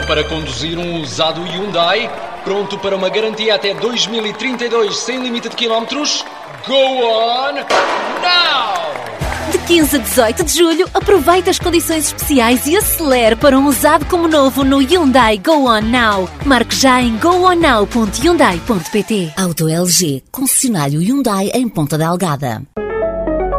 para conduzir um usado Hyundai? Pronto para uma garantia até 2032 sem limite de quilómetros? Go on now! De 15 a 18 de julho, aproveite as condições especiais e acelere para um usado como novo no Hyundai Go On Now. Marque já em gooonnow.hyundai.pt. Auto LG, concessionário Hyundai em Ponta Delgada.